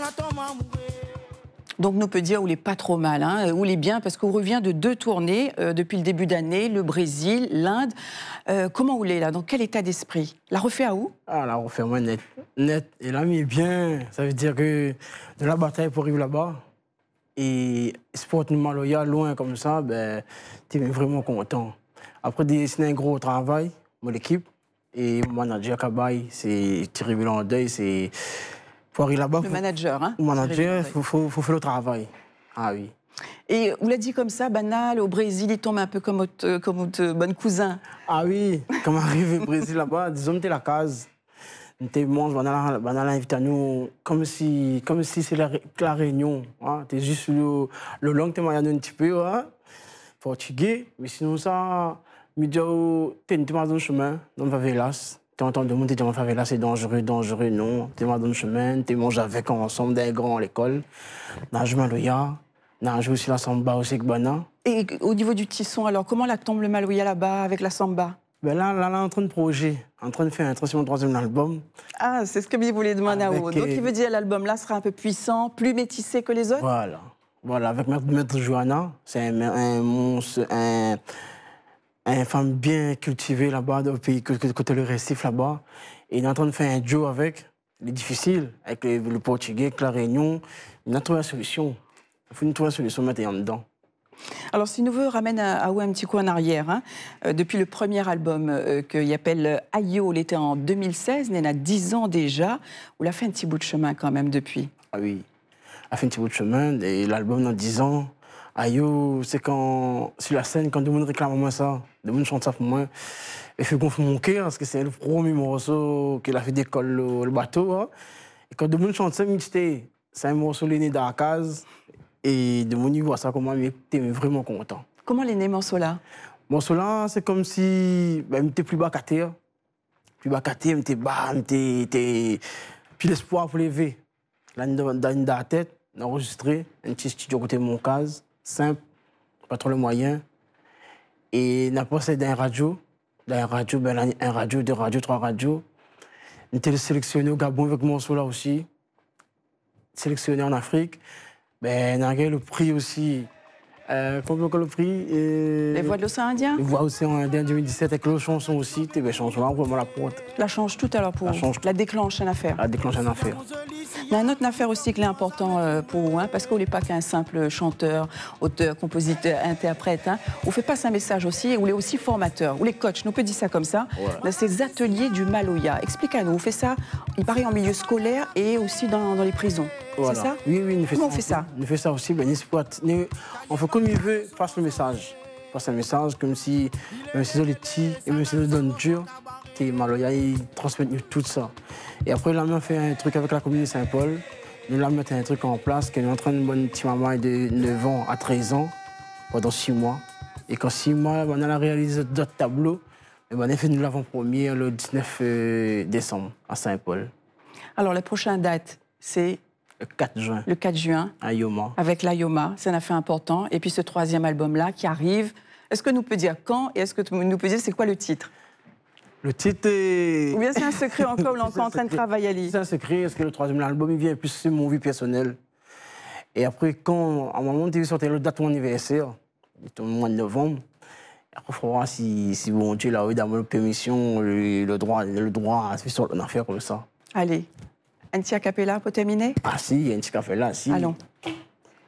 Donc, on peut dire où il n'est pas trop mal, hein, où il est bien, parce qu'on revient de 2 tournées depuis le début d'année, le Brésil, l'Inde. Comment il est là? Dans quel état d'esprit? La refait à où? Ah, la refait moi net. Net. Et là, mais bien, ça veut dire que de la bataille pour arriver là-bas, et sport Maloya, loin comme ça, ben, tu es vraiment content. Après, c'est un gros travail, mon équipe, et mon manager Kabaye, c'est Thierry en deuil, c'est. Pour arriver là-bas. Le manager, hein? Le manager, il faut faire le travail. Ah oui. Et vous l'a dit comme ça, banal, au Brésil, il tombe un peu comme votre bon cousin. Ah oui, quand on arrive au Brésil là-bas, disons que la case. Tu manges, on a l'invité à nous comme si c'est la réunion. Hein. Tu es juste le langue, tu es un petit peu, hein, portugais, mais sinon ça, tu es dans le chemin, dans la favelas. Tu entends de monter dans la favelas, c'est dangereux, non. Tu es dans le chemin, tu manges avec ensemble des grands à l'école. Dans le Maloya, on joue aussi la samba aussi avec Bana. Et au niveau du tisson, alors, comment la tombe le Maloya là-bas avec la samba? Ben là, on est en train de projet, en train de faire un troisième album. Ah, c'est ce que je voulais demander à vous. Donc, il veut dire que l'album là sera un peu puissant, plus métissé que les autres? Voilà, avec Maître Johanna, c'est un monstre, une femme bien cultivée là-bas, au pays, côté le Récif là-bas. Et il est en train de faire un duo avec, il est difficile, avec le portugais, avec la Réunion. Il a trouvé la solution. Il faut trouver la solution, mettre en dedans. Alors, si nous ramène un petit coup en arrière, hein, depuis le premier album qu'il appelle Ayo, il était en 2016, il y en a 10 ans déjà. Vous l'avez fait un petit bout de chemin quand même depuis. Ah oui, a fait un petit bout de chemin, et l'album dans 10 ans. Ayo, c'est quand, sur la scène, quand tout le monde réclame moi ça, tout le monde chante ça pour moi. Et fait gonfler mon cœur, parce que c'est le premier morceau qu'il a fait d'école le bateau. Hein. Et quand tout le monde chante ça, c'est un morceau né dans la case. Et de mon niveau, ça, comment j'étais vraiment content. Comment est né ce morceau-là? Morceau-là, c'est comme si j'étais plus bas qu'à terre. Plus bas qu'à terre, j'étais bas, j'étais. Puis l'espoir pour lever. Là, dans la tête, enregistré, un petit studio à côté de mon case, simple, pas trop le moyen. Et n'importe c'est un radio, un radio, 2 radios, 3 radios. J'étais sélectionné au Gabon avec mon morceau-là aussi. Sélectionné en Afrique. Ben, on a gagné le prix aussi. Combien le prix Les Voix de l'Océan Indien? Les Voix de l'Océan Indien 2017 avec l'autre chanson aussi. Les chansons-là, vraiment la porte. La change tout à l'heure pour vous. La déclenche en affaire. La déclenche en affaire. Il y a une autre affaire aussi qui est important pour vous, hein, parce qu'on n'est pas qu'un simple chanteur, auteur, compositeur, interprète. Hein. On ne fait pas un message aussi, on est aussi formateur, ou les coachs, nous peut dire ça comme ça. Voilà. Dans ces ateliers du Maloya. Expliquez-nous, on fait ça, il paraît en milieu scolaire et aussi dans les prisons. Voilà. C'est ça? Oui, nous Comment on fait ça? On fait ça aussi, on fait comme il veut, passe le message. Passe un message comme si, même si on est petits, et même si on donne dur, Maloya, il transmet tout ça. Et après, là, on fait un truc avec la commune de Saint-Paul. Nous, là, on met un truc en place, qu'on est en train de bonne petite maman de 9 ans à 13 ans, pendant 6 mois. Et quand 6 mois, on a réalisé d'autres tableaux. Et on a fait nous l'avant-première le 19 décembre à Saint-Paul. Alors, la prochaine date, c'est le 4 juin. Le 4 juin. À Yoma. Avec l'Ayoma, c'est un affaire important. Et puis ce 3e album-là qui arrive. Est-ce que nous peut dire quand et est-ce que nous peut dire c'est quoi le titre? Le titre est... Ou bien c'est un secret encore, on est encore en train de travailler à lui? C'est un secret, parce que le 3e album, il vient plus sur mon vie personnelle. Et après, quand, à un moment, tu sortais la date de mon anniversaire, au mois de novembre, après, il faut voir si bon Dieu là, dans la permission, le droit à faire une affaire comme ça. Allez, un petit a cappella pour terminer? Ah si, il y a un petit café là, si. Allons.